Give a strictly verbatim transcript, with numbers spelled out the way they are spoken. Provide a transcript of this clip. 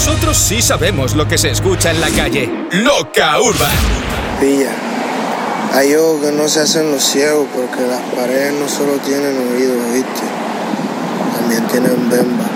Nosotros sí sabemos lo que se escucha en la calle. Loca Urban. Pilla, hay ojos que no se hacen los ciegos porque las paredes no solo tienen oídos, ¿viste? También tienen bemba.